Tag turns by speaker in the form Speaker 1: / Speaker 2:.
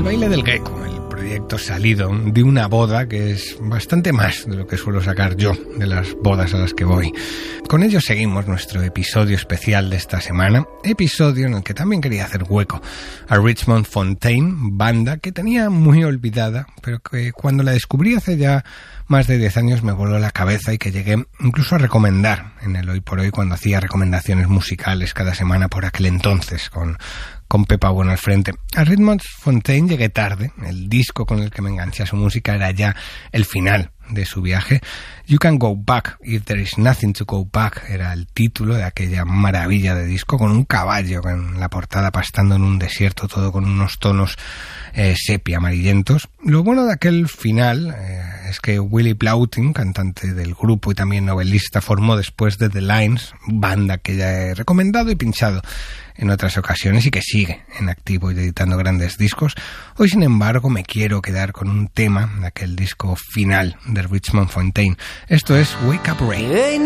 Speaker 1: El baile del gecko, el proyecto salido de una boda que es bastante más de lo que suelo sacar yo de las bodas a las que voy. Con ello seguimos nuestro episodio especial de esta semana, episodio en el que también quería hacer hueco a Richmond Fontaine, banda que tenía muy olvidada, pero que cuando la descubrí hace ya más de 10 años me voló la cabeza y que llegué incluso a recomendar en el Hoy por Hoy cuando hacía recomendaciones musicales cada semana por aquel entonces con Pepa Bueno al frente. A Richmond Fontaine llegué tarde, el disco con el que me enganché a su música era ya el final de su viaje. You Can Go Back If There Is Nothing to Go Back era el título de aquella maravilla de disco, con un caballo en la portada pastando en un desierto, todo con unos tonos sepia amarillentos. Lo bueno de aquel final es que Willie Plautin, cantante del grupo y también novelista, formó después de The Lines, banda que ya he recomendado y pinchado en otras ocasiones y que sigue en activo y editando grandes discos. Hoy, sin embargo, me quiero quedar con un tema de aquel disco final de Richmond Fontaine. Esto es Wake Up Rain.